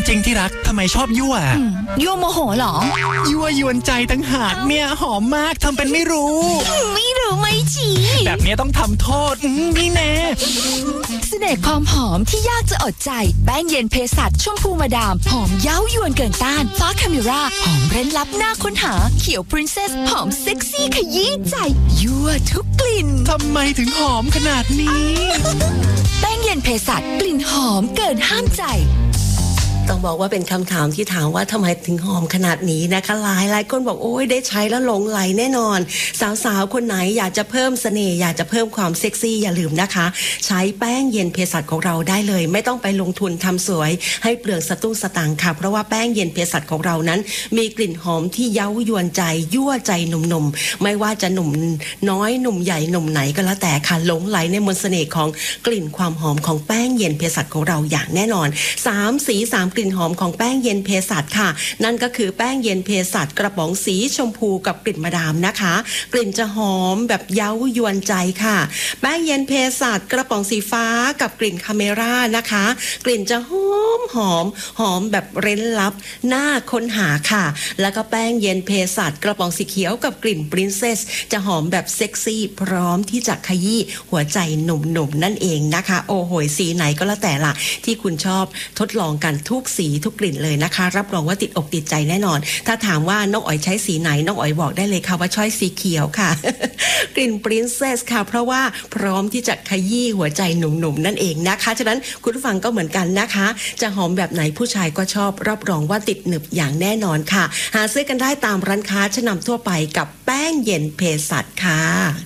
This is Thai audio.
จริงที่รักทำไมชอบยั่วยั่วโมโหเหรอยั่วยวนใจตั้งหากเนี่ยหอมมากทำเป็นไม่รู้ไม่รู้ไม่จีแบบนี้ต้องทำโทษนี่แน่เสน่ห์ความหอมที่ยากจะอดใจแป้งเย็นเพสัชชมพูมาดามหอมเย้ายวนเกินต้านฟ้าคาเมราหอมเร้นลับหน้าค้นหาเขียวพรินเซสหอมเซ็กซี่ขยี้ใจยั่วทุกกลิ่นทำไมถึงหอมขนาดนี้แป้งเย็นเพสัชกลิ่นหอมเกินห้ามใจต้องบอกว่าเป็นคำถามที่ถามว่าทำไมถึงหอมขนาดนี้นะคะหลายคนบอกโอ้ยได้ใช้แล้วหลงไหลแน่นอนสาวๆคนไหนอยากจะเพิ่มเสน่ห์อยากจะเพิ่มความเซ็กซี่อย่าลืมนะคะใช้แป้งเย็นเภสัชของเราได้เลยไม่ต้องไปลงทุนทำสวยให้เปลืองสตุ้งสตางค์ค่ะเพราะว่าแป้งเย็นเภสัชของเรานั้นมีกลิ่นหอมที่เย้ายวนใจยั่วใจหนุ่มๆไม่ว่าจะหนุ่มน้อยหนุ่มใหญ่หนุ่มไหนก็แล้วแต่ค่ะหลงไหลในมนต์เสน่ห์ของกลิ่นความหอมของแป้งเย็นเภสัชของเราอย่างแน่นอน3 สี 3กลิ่นหอมของแป้งเย็นเภสัชค่ะนั่นก็คือแป้งเย็นเภสัชกระป๋องสีชมพูกับกลิ่นมาดามนะคะกลิ่นจะหอมแบบเย้ายวนใจค่ะแป้งเย็นเภสัชกระป๋องสีฟ้ากับกลิ่นคาเมรานะคะกลิ่นจะหอมแบบเร้นลับน่าค้นหาค่ะแล้วก็แป้งเย็นเภสัชกระป๋องสีเขียวกับกลิ่นปรินเซสจะหอมแบบเซ็กซี่พร้อมที่จะขยี้หัวใจหนุ่มๆนั่นเองนะคะโอ้โหสีไหนก็แล้วแต่ละที่คุณชอบทดลองกันทุกสีทุกกลิ่นเลยนะคะรับรองว่าติดอกติดใจแน่นอนถ้าถามว่าน้องอ๋อยใช้สีไหนน้องอ๋อยบอกได้เลยค่ะว่าชอบสีเขียวค่ะ กลิ่นปรินเซสค่ะเพราะว่าพร้อมที่จะขยี้หัวใจหนุ่มๆนั่นเองนะคะฉะนั้นคุณผู้ฟังก็เหมือนกันนะคะจะหอมแบบไหนผู้ชายก็ชอบรับรองว่าติดหนึบอย่างแน่นอนค่ะหาซื้อกันได้ตามร้านค้าชั้นนำทั่วไปกับแป้งเย็นเภสัชค่ะ